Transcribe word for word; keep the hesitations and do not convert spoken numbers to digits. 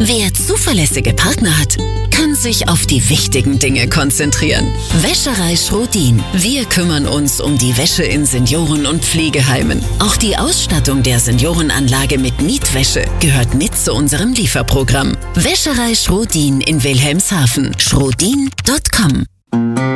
Wer zuverlässige Partner hat, kann sich auf die wichtigen Dinge konzentrieren. Wäscherei Schrodin. Wir kümmern uns um die Wäsche in Senioren- und Pflegeheimen. Auch die Ausstattung der Seniorenanlage mit Mietwäsche gehört mit zu unserem Lieferprogramm. Wäscherei Schrodin in Wilhelmshaven. schrodin punkt com